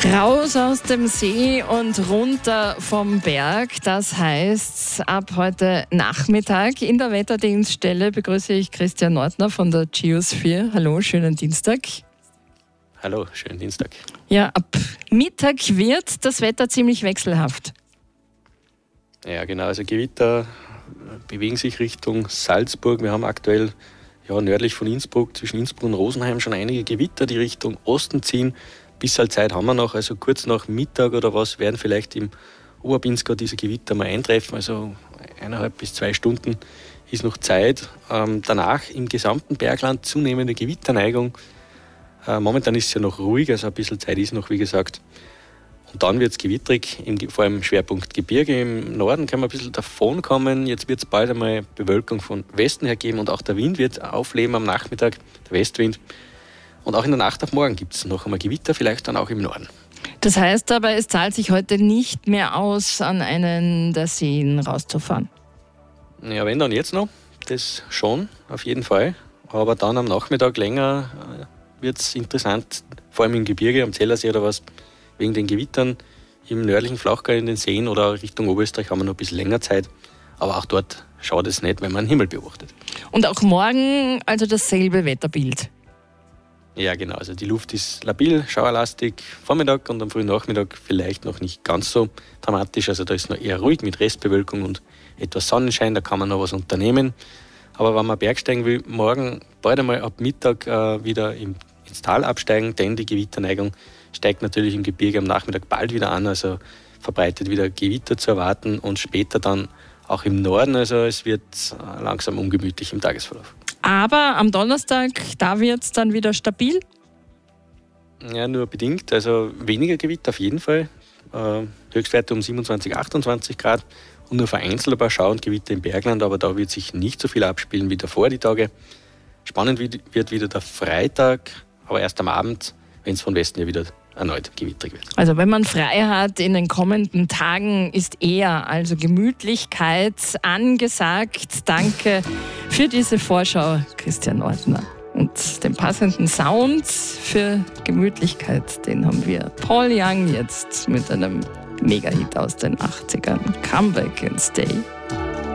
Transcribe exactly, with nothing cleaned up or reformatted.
Raus aus dem See und runter vom Berg. Das heißt, ab heute Nachmittag in der Wetterdienststelle begrüße ich Christian Neutner von der Geosphere. Hallo, schönen Dienstag. Hallo, schönen Dienstag. Ja, ab Mittag wird das Wetter ziemlich wechselhaft. Ja, genau. Also Gewitter bewegen sich Richtung Salzburg. Wir haben aktuell ja, nördlich von Innsbruck, zwischen Innsbruck und Rosenheim, schon einige Gewitter, die Richtung Osten ziehen. Bisschen Zeit haben wir noch, also kurz nach Mittag oder was werden vielleicht im Oberpinzgau diese Gewitter mal eintreffen. Also eineinhalb bis zwei Stunden ist noch Zeit. Ähm, danach im gesamten Bergland zunehmende Gewitterneigung. Äh, momentan ist es ja noch ruhig, also ein bisschen Zeit ist noch, wie gesagt. Und dann wird es gewitterig, im, vor allem Schwerpunkt Gebirge. Im Norden kann man ein bisschen davon kommen. Jetzt wird es bald einmal Bewölkung von Westen her geben und auch der Wind wird aufleben am Nachmittag, der Westwind. Und auch in der Nacht auf morgen gibt es noch einmal Gewitter, vielleicht dann auch im Norden. Das heißt aber, es zahlt sich heute nicht mehr aus, an einen der Seen rauszufahren? Ja, wenn dann jetzt noch, das schon, auf jeden Fall. Aber dann am Nachmittag länger äh, wird es interessant, vor allem im Gebirge, am Zellersee oder was, wegen den Gewittern. Im nördlichen Flachgau in den Seen oder Richtung Oberösterreich haben wir noch ein bisschen länger Zeit. Aber auch dort schaut es nicht, wenn man den Himmel beobachtet. Und auch morgen also dasselbe Wetterbild? Ja, genau. Also die Luft ist labil, schauerlastig, Vormittag und am frühen Nachmittag vielleicht noch nicht ganz so dramatisch. Also da ist noch eher ruhig mit Restbewölkung und etwas Sonnenschein, da kann man noch was unternehmen. Aber wenn man bergsteigen will, morgen bald einmal ab Mittag äh, wieder im, ins Tal absteigen, denn die Gewitterneigung steigt natürlich im Gebirge am Nachmittag bald wieder an. Also verbreitet wieder Gewitter zu erwarten und später dann auch im Norden. Also es wird äh, langsam ungemütlich im Tagesverlauf. Aber am Donnerstag, da wird es dann wieder stabil? Ja, nur bedingt. Also weniger Gewitter auf jeden Fall. Äh, Höchstwerte um siebenundzwanzig, achtundzwanzig Grad und nur vereinzelt ein paar Schau- und Gewitter im Bergland, aber da wird sich nicht so viel abspielen wie davor die Tage. Spannend wird wieder der Freitag, aber erst am Abend, wenn es von Westen ja wieder erneut gewitterig wird. Also wenn man frei hat in den kommenden Tagen, ist eher also Gemütlichkeit angesagt. Danke für diese Vorschau, Christian Neutner. Und den passenden Sound für Gemütlichkeit, den haben wir. Paul Young jetzt mit einem Mega-Hit aus den achtzigern. Come Back and Stay.